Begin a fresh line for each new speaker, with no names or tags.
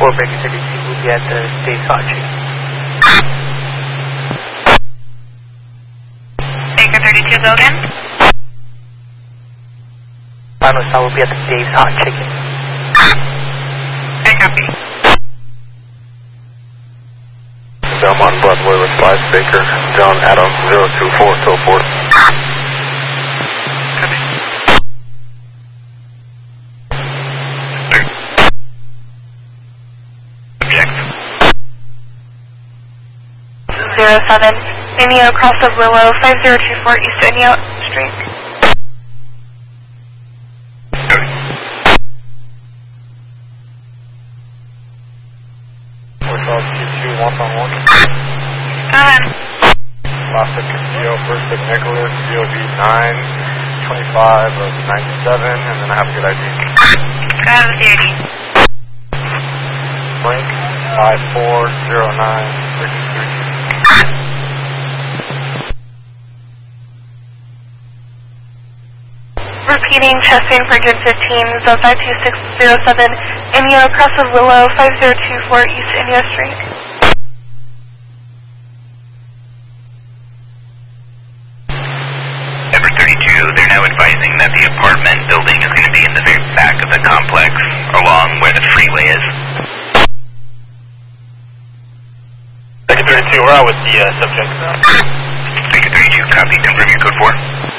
Baker 32 will be at the Dave's Hot Chicken.
Baker 32, go again.
Final stop will be at the Dave's Hot Chicken.
I copy.
Belmont Broadway with 5 Baker, John Adam 024 till 4.
Copy. 07, Indio across of Willow, 5024 East Indio Street.
Northbound Q2, 1-on-1.
Go ahead.
Last at Castillo, first at Nicholas, COV 925 of 97, and then I have a good ID.
Go ahead with the ID.
Link 540963.
Repeating, Chastain for Grid 15, zone 52607, Indio across of Willow, 5024 East Indio Street.
Number 32, they're now advising that the apartment building is going to be in the very back of the complex, along where the freeway is.
Baker 32, we're out with the subject.
Baker 32, copy, confirm your code 4.